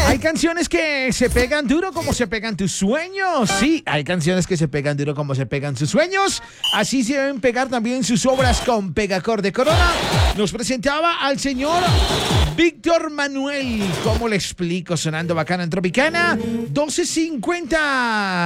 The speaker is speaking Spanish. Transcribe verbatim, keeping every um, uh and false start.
Hay canciones que se pegan duro como se pegan tus sueños. Sí, hay canciones que se pegan duro como se pegan tus sueños. Así se deben pegar también sus obras con Pegacor de Corona. Nos presentaba al señor Víctor Manuel. ¿Cómo le explico? Sonando bacana en Tropicana doce cincuenta.